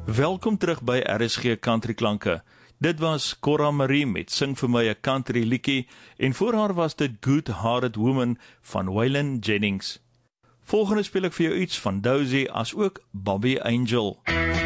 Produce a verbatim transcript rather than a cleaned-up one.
Welkom terug by R S G Country Klanke. Dit was Cora Marie met Sing vir my 'n country liedjie en voor haar was dit Good Hearted Woman van Waylon Jennings. Volgende speel ek vir jou iets van Dozy as ook Bobby Angel.